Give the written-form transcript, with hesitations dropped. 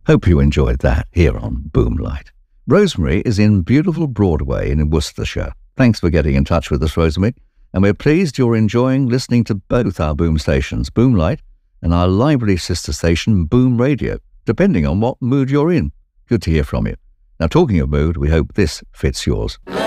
Hope you enjoyed that here on Boomlight. Rosemary is in beautiful Broadway in Worcestershire. Thanks for getting in touch with us, Rosemary. And we're pleased you're enjoying listening to both our boom stations, Boomlight, and our library sister station, Boom Radio, depending on what mood you're in. Good to hear from you. Now, talking of mood, we hope this fits yours.